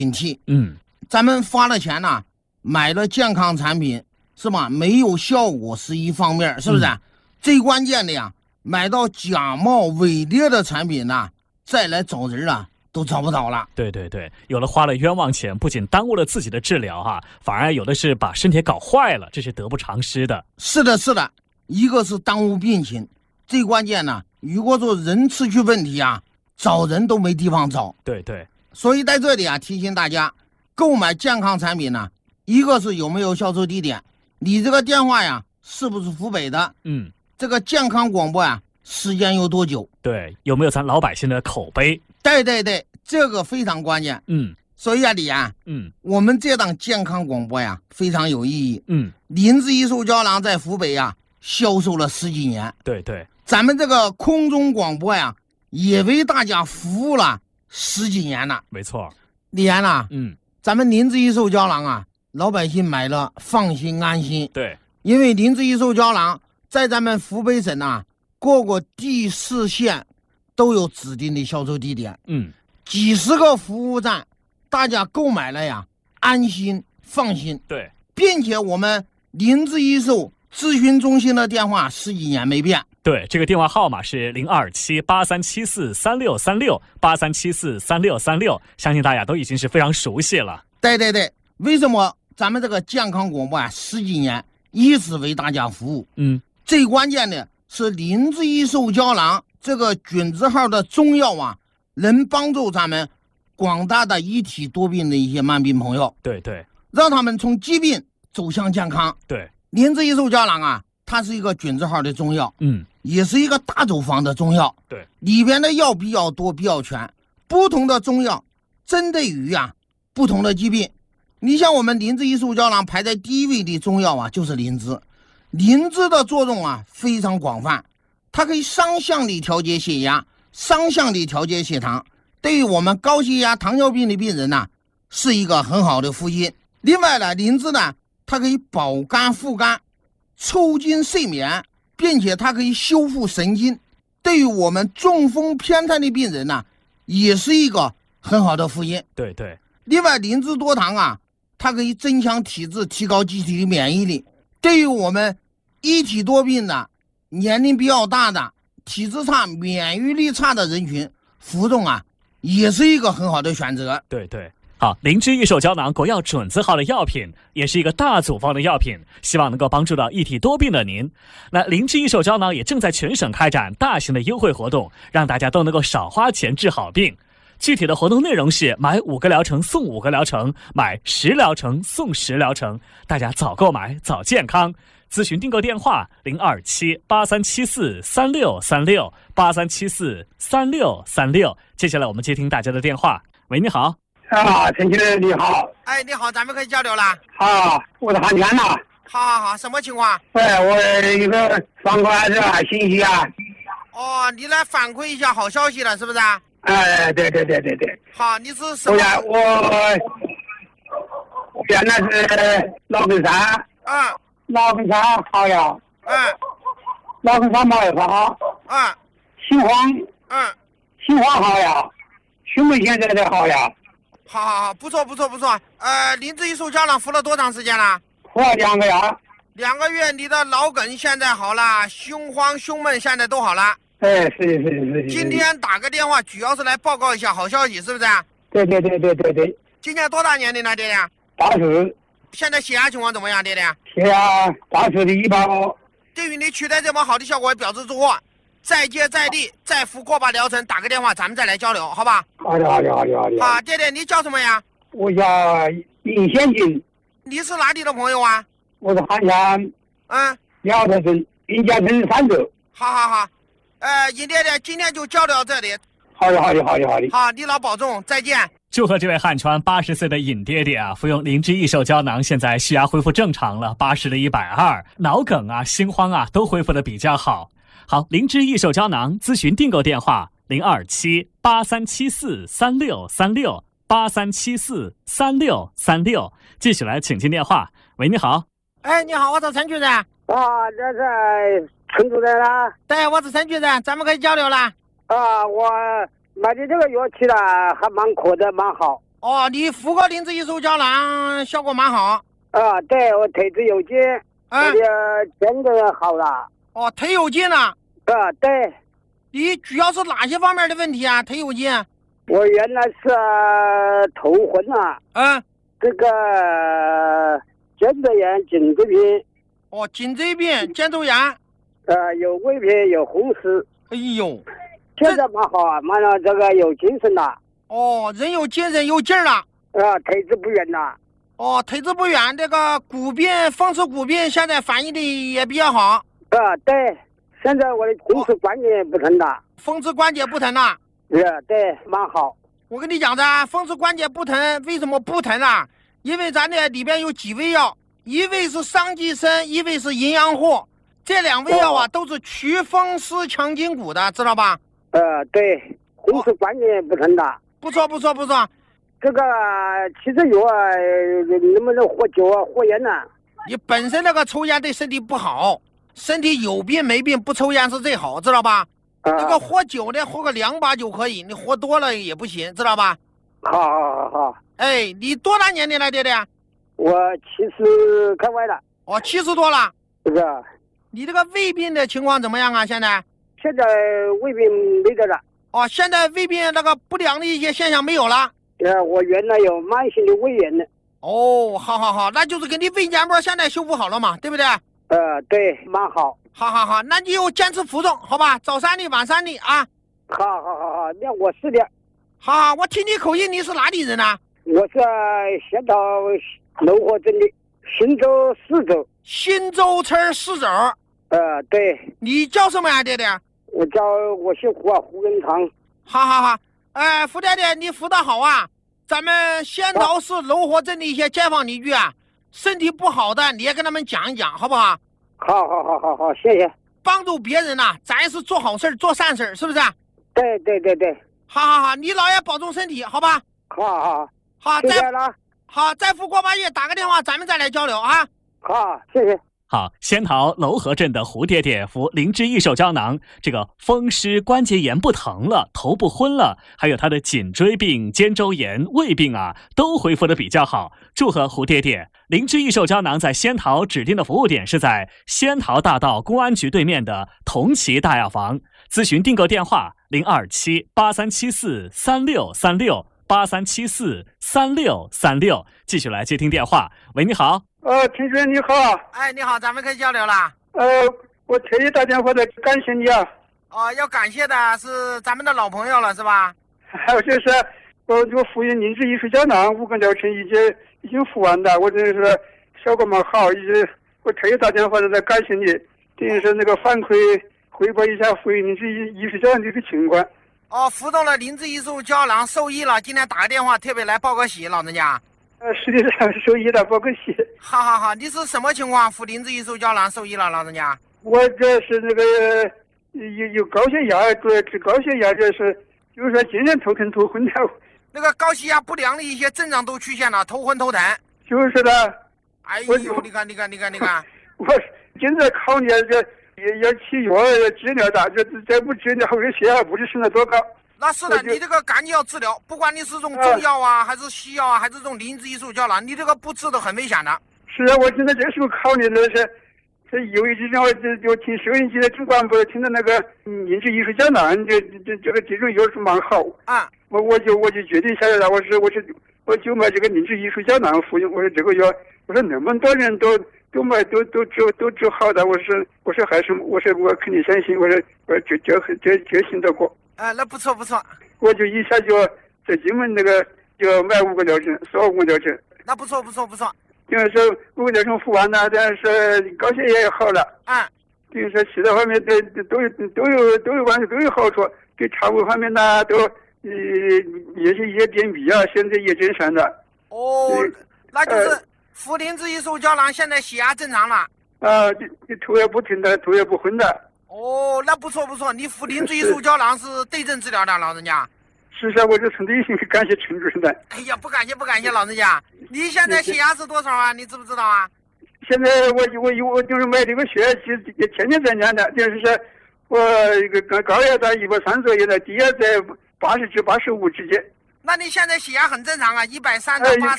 警惕。咱们花了钱呢，买了健康产品，是吧？没有效果是一方面，是不是？最关键的呀，买到假冒伪劣的产品呢，再来找人啊，都找不着了。 对对对，有了花了冤枉钱，不仅耽误了自己的治疗哈，反而有的是把身体搞坏了，这是得不偿失的。 是的，是的，一个是耽误病情，最关键呢，如果说人吃去问题啊，找人都没地方找。 对对， 所以在这里啊，提醒大家，购买健康产品呢，一个是有没有销售地点，你这个电话呀是不是湖北的？这个健康广播啊，时间有多久？ 对，有没有咱老百姓的口碑？ 对对对，这个非常关键。所以啊，李安，我们这档健康广播呀，非常有意义。林志一手胶囊在湖北呀，销售了10几年。 对对， 咱们这个空中广播呀，也为大家服务了10几年了。 没错， 李安呐，咱们林志一手胶囊啊，老百姓买了放心安心。 对， 因为林志一手胶囊在咱们湖北省啊，各个地市县都有指定的销售地点。几十个服务站，大家购买了呀，安心放心。 对， 并且我们林志一手咨询中心的电话10几年没变。 对，这个电话号码是02783743636，83743636，相信大家都已经是非常熟悉了。 对对对，为什么咱们这个健康广播啊10几年一直为大家服务？最关键的是林志一手胶囊这个菌字号的中药啊，能帮助咱们广大的一体多病的一些慢病朋友。 对对， 让他们从疾病走向健康。 对， 林志一手胶囊啊，它是一个菌字号的中药，也是一个大处方的中药。 对， 里边的药比较多，比较全，不同的中药针对于不同的疾病。你像我们林志一手胶囊排在第一位的中药啊，就是灵芝。灵芝的作用啊非常广泛，它可以双向的调节血压，双向的调节血糖，对于我们高血压、糖尿病的病人呢，是一个很好的福音。另外呢，灵芝呢，它可以保肝护肝，促进睡眠，并且它可以修复神经，对于我们中风偏瘫的病人呢，也是一个很好的福音。 对对。 另外，灵芝多糖啊，它可以增强体质，提高机体的免疫力，对于我们一体多病的、年龄比较大的、体质差、免疫力差的人群服用啊，也是一个很好的选择。 对对。好，灵芝益寿胶囊国药准字号的药品，也是一个大组方的药品，希望能够帮助到一体多病的您。那灵芝益寿胶囊也正在全省开展大型的优惠活动，让大家都能够少花钱治好病。具体的活动内容是买5个疗程送5个疗程，买10疗程送10疗程，大家早购买早健康。咨询订购电话02783743636，83743636。接下来我们接听大家的电话。喂，你好。 陈经理你好。 哎，你好，咱们可以交流了。 好，我是汉全呐。 好，什么情况？ 我一个反馈这信息啊。 哦，你来反馈一下好消息了，是不是？ 对。 好，你是什么？ 我原来是老根山。老根山好药。老根山毛也好。心慌好药。胸闷现在的好药。 好，不错。林志一手胶囊服了多长时间了？ 服了2个月。 2个月，你的脑梗现在好了，胸慌、胸闷现在都好了。 是。 今天打个电话，主要是来报告一下好消息，是不是？ 对。 今年多大年龄了，爹爹 ？80。 现在血压情况怎么样，爹爹？ 血压80的180。 对于你取得这么好的效果表示祝贺，再接再厉，再服过把疗程，打个电话，咱们再来交流，好吧？ 好的。 好，爹爹，你叫什么呀？ 我叫尹先进。 你是哪里的朋友啊？ 我是汉江。辽河省滨江镇3州。 好。尹爹爹，今天就交流到这里。 好的。 好，你老保重，再见。 祝贺这位汉川80岁的尹爹爹啊，服用灵芝益寿胶囊，现在血压恢复正常了，80的120，脑梗啊、心慌啊都恢复的比较好。好，灵芝益寿胶囊咨询订购电话02783743636，83743636。继续来请进电话。喂，你好。 哎，你好，我是陈主任。 这是陈主任啦。 对，我是陈主任，咱们可以交流了。 我买的这个药吃了还蛮可的，蛮好。 哦，你敷过灵芝一手胶囊，效果蛮好。 啊，对，我腿子有劲，而且真的好了。 哦，腿有劲了。 啊，对。 你主要是哪些方面的问题啊？腿有劲？ 我原来是头昏啊。这个肩周炎、颈椎病。 哦，颈椎病、肩周炎。 有胃病，有红丝。 哎呦， 现在蛮好啊，蛮了，这个有精神了。 哦，人有精神有劲儿了。 腿子不远了。 哦，腿子不远，这个骨病、风湿骨病现在反应的也比较好。 对，现在我的风湿关节不疼了。 风湿关节不疼了。 对，蛮好。 我跟你讲的，风湿关节不疼，为什么不疼啊？因为咱这里边有几味药，一味是桑寄生，一味是营养护，这2味药啊，都是祛风湿强筋骨的，知道吧？ 对，风湿关节不疼的。 不错。 这个其实有能不能喝酒啊、喝烟呢？ 你本身那个抽烟对身体不好，身体有病没病不抽烟是最好，知道吧？那个喝酒的喝个2把酒可以，你喝多了也不行，知道吧？ 好。 哎，你多大年龄了，爹爹？ 我70开外了。 哦，70多了。 是。 你这个胃病的情况怎么样啊？现在胃病没得了。 哦，现在胃病那个不良的一些现象没有了。 我原来有慢性的胃炎的。 哦，好，那就是给你胃黏膜现在修复好了嘛，对不对？ 对，蛮好。 好，那你就坚持服用，好吧？早3粒，晚3粒啊。 好，那我是的。 好，我听你口音，你是哪里人呢？ 我是仙桃楼河镇的新洲4走。 新洲村4走。 对。 你叫什么呀，爹爹？ 我姓胡啊，胡根堂。 好。胡爹爹，你服的好啊！咱们仙桃市楼河镇的一些街坊邻居啊，身体不好的，你也跟他们讲一讲，好不好？ 好，谢谢。 帮助别人呐，咱是做好事做善事，是不是？ 对。 好，你姥爷保重身体，好吧？好， 谢谢了。 好，再赴过8月打个电话，咱们再来交流啊。 好，谢谢。 好，仙桃楼河镇的胡爹爹服灵芝益寿胶囊，这个风湿关节炎不疼了，头不昏了，还有他的颈椎病、肩周炎、胃病啊，都恢复的比较好。祝贺胡爹爹！灵芝益寿胶囊在仙桃指定的服务点是在仙桃大道公安局对面的同齐大药房。咨询订购电话027-8374-3636，8374-3636。继续来接听电话。喂，你好。 陈主任你好。 哎，你好，咱们可以交流了。 我特意打电话来感谢你啊。 要感谢的是咱们的老朋友了，是吧？ 还有就是我服用灵芝益寿胶囊5个疗程已经服完了，我真的是效果蛮好，我特意打电话来感谢你，等于是那个反馈汇报一下服用灵芝益寿胶囊的一个情况。 服用了灵芝益寿胶囊受益了，今天打个电话特别来报个喜，老人家。 实际上受益了，报个喜。 好，你是什么情况服灵芝益寿胶囊受益了，老人家？ 我这是那个有高血压，主要治高血压，就是说精神头疼头昏的。 那个高血压不良的一些症状都出现了，头昏头疼。 就是的。 哎呦，你看。 我正在考虑这要起药治疗的，这不治疗，我血压不知升了多高。 那是的，你这个赶紧要治疗，不管你是用中药啊，还是西药啊，还是用灵芝益寿胶囊，你这个不治的很危险的。 是啊，我现在这时候考虑的是，这有一之前我就听收音机的听广播，听到那个灵芝益寿胶囊，这种药是蛮好啊。我就决定下来了，我就买这个灵芝益寿胶囊服用。我说这个药，我说那么多人都买都治好的，我说我肯定相信，我决心得过。 那不错。 我就一下就在金门那个就买5个疗程，15个疗程。 那不错。 就是说5个疗程服完了，但是高血压也好了。就是说其他方面都有好处，对肠胃方面呢都也是一些便秘啊，现在也正常的。 那就是服灵芝益寿胶囊，现在血压正常了。 头也不疼的，头也不昏的。 那不错，你服灵芝益寿胶囊是对症治疗的，老人家。 是啊，我就从内心感谢陈主任的。 哎呀，不感谢，老人家。你现在血压是多少啊？你知不知道啊？ 现在我就是买这个血压计，天天在量的，就是说我一个高压在130左右的，低压在80至85之间。 那你现在血压很正常啊，130到80。